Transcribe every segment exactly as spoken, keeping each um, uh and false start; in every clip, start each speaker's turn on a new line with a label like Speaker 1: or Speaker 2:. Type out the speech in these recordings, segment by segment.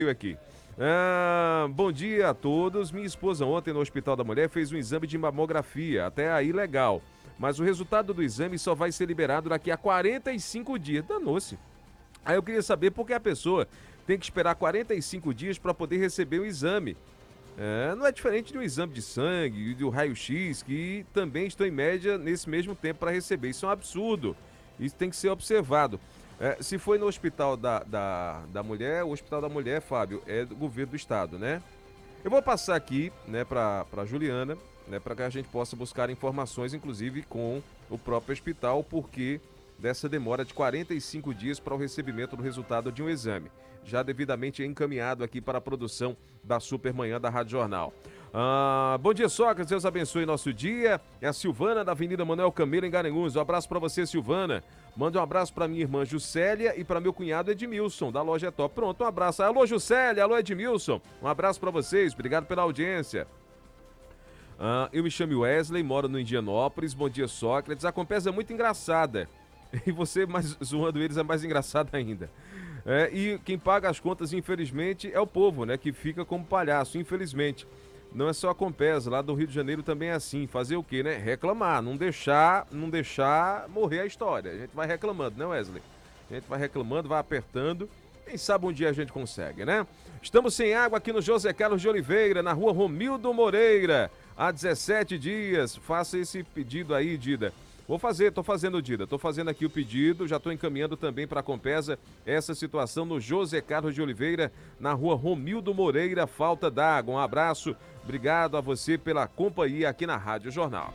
Speaker 1: aqui. Ah, bom dia a todos. Minha esposa ontem no Hospital da Mulher fez um exame de mamografia, até aí legal. Mas o resultado do exame só vai ser liberado daqui a quarenta e cinco dias. Danou-se. Aí eu queria saber por que a pessoa tem que esperar quarenta e cinco dias para poder receber o exame. É, não é diferente de um exame de sangue, do raio-x, que também estão em média nesse mesmo tempo para receber. Isso é um absurdo. Isso tem que ser observado. É, se foi no Hospital da, da, da Mulher, o Hospital da Mulher, Fábio, é do governo do estado, né? Eu vou passar aqui, né, para para Juliana, né, para que a gente possa buscar informações, inclusive com o próprio hospital, porque dessa demora de quarenta e cinco dias para o recebimento do resultado de um exame, já devidamente encaminhado aqui para a produção da Supermanhã da Rádio Jornal. Ah, bom dia, Sócrates, Deus abençoe nosso dia. É a Silvana da Avenida Manuel Camelo, em Garanhuns. Um abraço para você, Silvana. Manda um abraço para minha irmã Juscelia e para meu cunhado Edmilson, da Loja Top. Pronto, um abraço. Alô, Juscelia, alô, Edmilson. Um abraço para vocês, obrigado pela audiência. Ah, eu me chamo Wesley, moro no Indianópolis. Bom dia, Sócrates. A Compesa é muito engraçada. E você, mais zoando eles, é mais engraçado ainda. É, e quem paga as contas, infelizmente, é o povo, né? Que fica como palhaço, infelizmente. Não é só a Compesa, lá do Rio de Janeiro também é assim. Fazer o quê, né? Reclamar, não deixar, não deixar morrer a história. A gente vai reclamando, né, Wesley? A gente vai reclamando, vai apertando. Quem sabe um dia a gente consegue, né? Estamos sem água aqui no José Carlos de Oliveira, na rua Romildo Moreira, há dezessete dias. Faça esse pedido aí, Dida. Vou fazer, tô fazendo, Dida, tô fazendo aqui o pedido, já tô encaminhando também para a Compesa essa situação no José Carlos de Oliveira, na rua Romildo Moreira, falta d'água. Um abraço, obrigado a você pela companhia aqui na Rádio Jornal.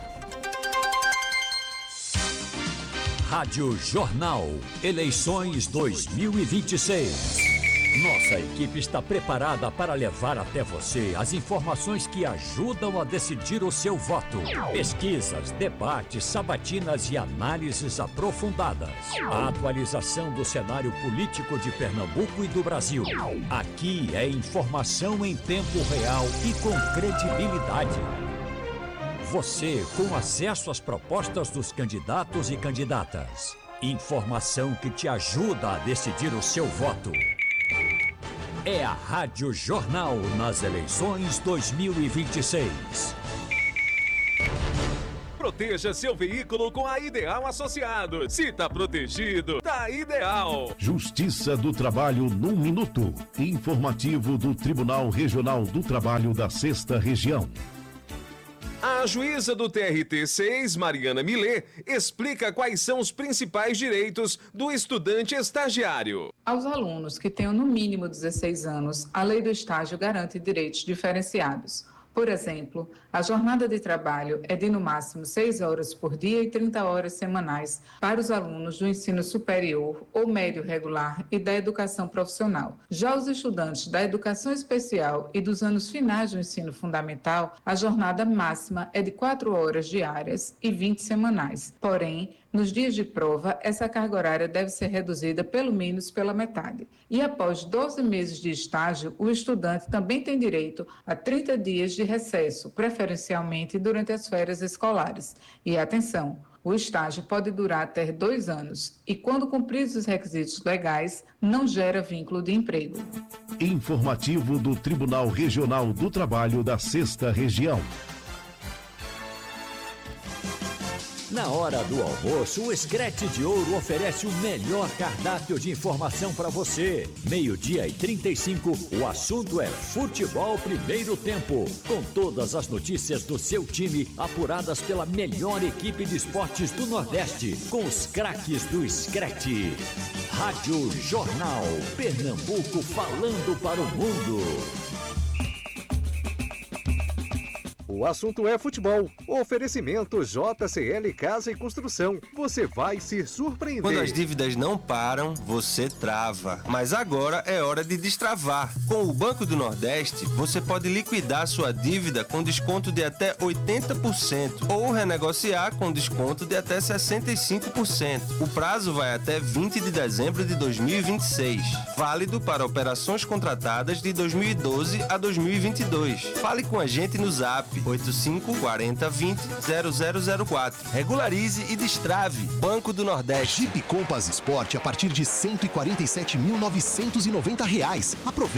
Speaker 2: Rádio Jornal, eleições dois mil e vinte e seis. Nossa equipe está preparada para levar até você as informações que ajudam a decidir o seu voto. Pesquisas, debates, sabatinas e análises aprofundadas. A atualização do cenário político de Pernambuco e do Brasil. Aqui é informação em tempo real e com credibilidade. Você com acesso às propostas dos candidatos e candidatas. Informação que te ajuda a decidir o seu voto. É a Rádio Jornal nas eleições dois mil e vinte e seis.
Speaker 1: Proteja seu veículo com a Ideal Associados. Se tá protegido, tá ideal.
Speaker 3: Justiça do Trabalho num minuto. Informativo do Tribunal Regional do Trabalho da Sexta Região.
Speaker 1: A juíza do T R T seis, Mariana Millet, explica quais são os principais direitos do estudante estagiário.
Speaker 4: Aos alunos que tenham no mínimo dezesseis anos, a lei do estágio garante direitos diferenciados. Por exemplo, a jornada de trabalho é de no máximo seis horas por dia e trinta horas semanais para os alunos do ensino superior ou médio regular e da educação profissional. Já os estudantes da educação especial e dos anos finais do ensino fundamental, a jornada máxima é de quatro horas diárias e vinte semanais. Porém, nos dias de prova, essa carga horária deve ser reduzida pelo menos pela metade. E após doze meses de estágio, o estudante também tem direito a trinta dias de recesso, preferencialmente durante as férias escolares. E atenção, o estágio pode durar até dois anos e, quando cumpridos os requisitos legais, não gera vínculo de emprego.
Speaker 3: Informativo do Tribunal Regional do Trabalho da Sexta Região.
Speaker 2: Na hora do almoço, o Screte de Ouro oferece o melhor cardápio de informação para você. Meio-dia e trinta e cinco, o assunto é Futebol Primeiro Tempo. Com todas as notícias do seu time, apuradas pela melhor equipe de esportes do Nordeste. Com os craques do Screte. Rádio Jornal, Pernambuco falando para o mundo.
Speaker 5: O assunto é futebol. Oferecimento J C L Casa e Construção. Você vai se surpreender.
Speaker 6: Quando as dívidas não param, você trava. Mas agora é hora de destravar. Com o Banco do Nordeste, você pode liquidar sua dívida com desconto de até oitenta por cento ou renegociar com desconto de até sessenta e cinco por cento. O prazo vai até vinte de dezembro de dois mil e vinte e seis. Válido para operações contratadas de dois mil e doze a dois mil e vinte e dois. Fale com a gente no Zap oito cinco quatro zero dois zero zero zero quatro. Regularize e destrave. Banco do Nordeste.
Speaker 7: Jeep Compass Sport a partir de cento e quarenta e sete mil novecentos e noventa reais. Aproveite.